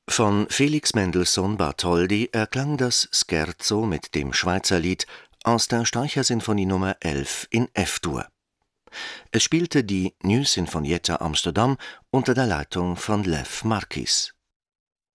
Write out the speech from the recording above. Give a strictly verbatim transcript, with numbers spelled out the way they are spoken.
Von Felix Mendelssohn Bartholdy erklang das Scherzo mit dem Schweizerlied aus der Streichersinfonie Nummer elf in F-Dur. Es spielte die New Sinfonietta Amsterdam unter der Leitung von Lev Marquis.